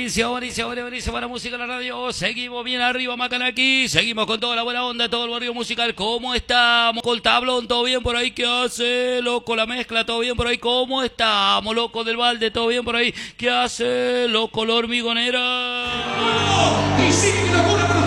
Buenísimo, buenísimo, buenísimo para música en la radio. Seguimos bien arriba, Macanaki. Seguimos con toda la buena onda, todo el barrio musical. ¿Cómo estamos? Con el tablón, ¿todo bien por ahí? ¿Qué hace, loco? La mezcla, ¿todo bien por ahí? ¿Cómo estamos, loco del balde? ¿Todo bien por ahí? ¿Qué hace, loco, la hormigonera? Y sigue la